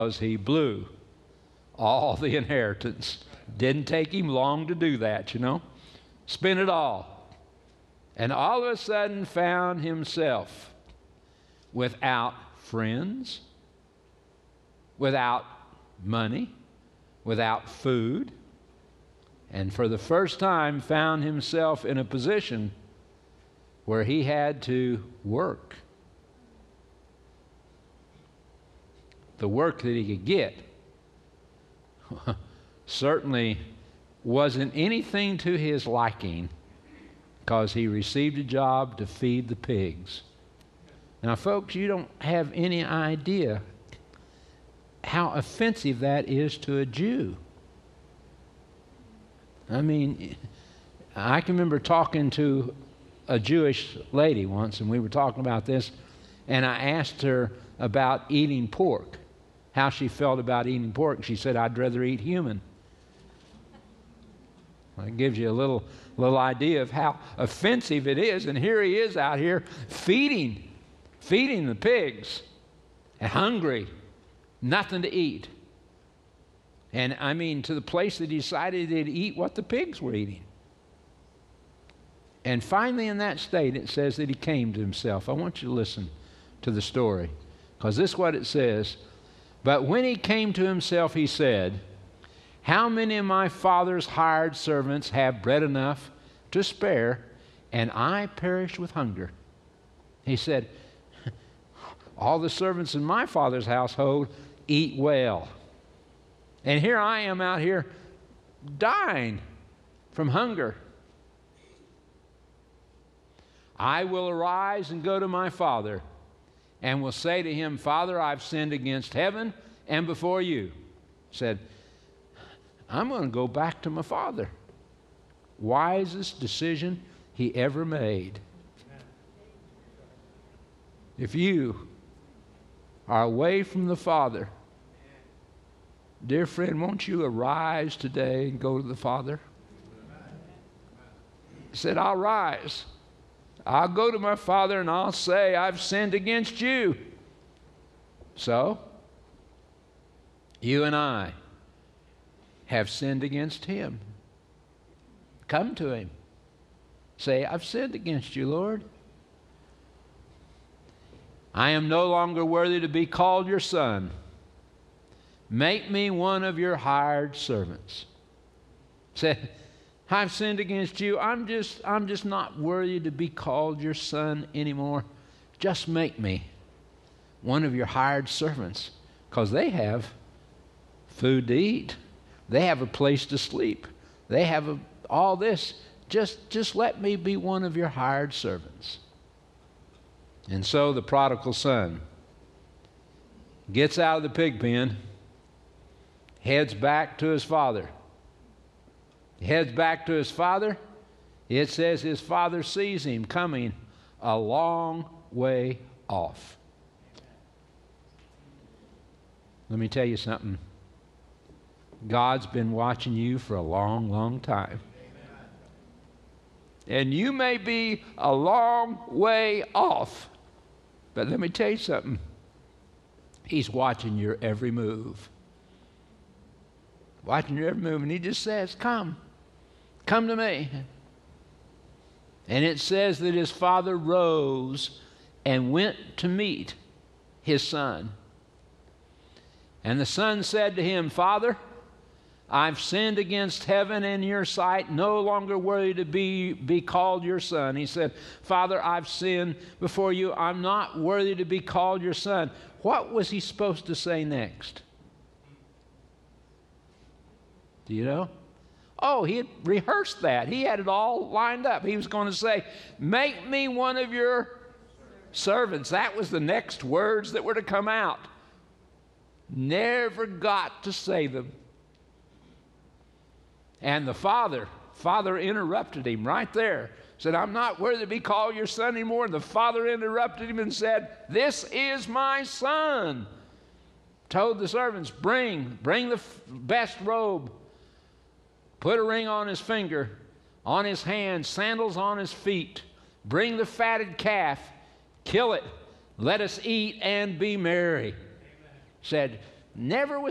he blew all the inheritance. Didn't take him long to do that, you know. Spent it all. And all of a sudden found himself without friends, without money, without food, and for the first time found himself in a position where he had to work. The work that he could get certainly wasn't anything to his liking, because he received a job to feed the pigs. Now, folks, you don't have any idea how offensive that is to a Jew. I mean, I can remember talking to a Jewish lady once, and we were talking about this, and I asked her about eating pork, how she felt about eating pork. She said, "I'd rather eat human." Well, it gives you a little idea of how offensive it is. And here he is out here feeding the pigs, and hungry, nothing to eat. And I mean, to the place that he decided he'd eat what the pigs were eating. And finally, in that state, it says that he came to himself. I want you to listen to the story, because this is what it says. But when he came to himself, he said, "How many of my father's hired servants have bread enough to spare, and I perish with hunger?" He said, "All the servants in my father's household eat well. And here I am out here dying from hunger. I will arise and go to my father, and will say to him, 'Father, I've sinned against heaven and before you.'" Said, "I'm going to go back to my father." Wisest decision he ever made. If you are away from the Father, dear friend, won't you arise today and go to the Father? He said, "I'll rise. I'll go to my Father and I'll say, 'I've sinned against you.'" So, you and I have sinned against him. Come to him. Say, "I've sinned against you, Lord. I am no longer worthy to be called your son. Make me one of your hired servants." Say, "I've sinned against you. I'm just not worthy to be called your son anymore. Just make me one of your hired servants." Because they have food to eat. They have a place to sleep. They have all this. Just let me be one of your hired servants. And so the prodigal son gets out of the pig pen, heads back to his father. He heads back to his father. It says his father sees him coming a long way off. Let me tell you something. God's been watching you for a long, long time. And you may be a long way off, but let me tell you something. He's watching your every move. Watching your every move. And he just says, come to me. And it says that his father rose and went to meet his son. And the son said to him, "Father, I've sinned against heaven and your sight, no longer worthy to be called your son." He said, "Father, I've sinned before you. I'm not worthy to be called your son." What was he supposed to say next? Do you know? Oh, he had rehearsed that. He had it all lined up. He was going to say, "Make me one of your servants." That was the next words that were to come out. Never got to say them. And the father interrupted him right there. Said, "I'm not worthy to be called your son anymore." And the father interrupted him and said, "This is my son." Told the servants, bring the best robe. Put a ring on his finger, on his hand, sandals on his feet. Bring the fatted calf, kill it, let us eat and be merry. Said, Never